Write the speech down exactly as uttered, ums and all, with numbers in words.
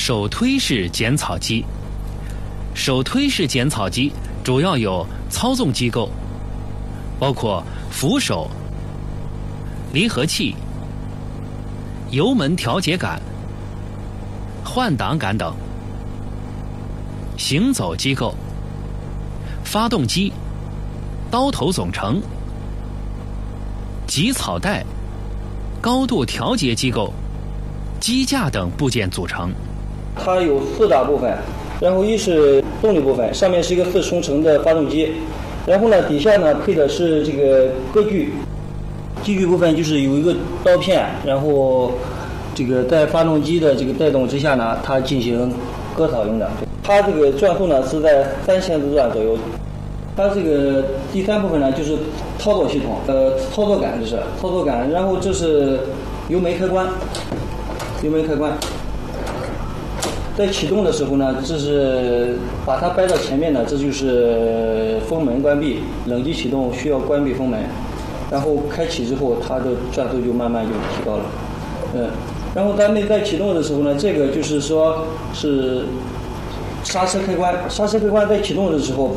手推式剪草机。手推式剪草机主要有操纵机构，包括扶手、离合器、油门调节杆、换挡杆等；行走机构、发动机、刀头总成、集草带、高度调节机构、机架等部件组成。 它有四大部分，然后一是动力部分，上面是一个四冲程的发动机，然后呢底下呢配的是这个割具，机具部分就是有一个刀片，然后这个在发动机的这个带动之下呢，它进行割草用的。它这个转速呢是在三千自转左右。它这个第三部分呢就是操作系统，呃，操作杆这是操作杆，然后这是油门开关，油门开关。在启动的时候呢，这是把它掰到前面呢，这就是风门关闭，冷机启动需要关闭风门，然后开启之后，它的转速就慢慢就提高了，嗯，然后咱们在启动的时候呢，这个就是说是刹车开关，刹车开关在启动的时候。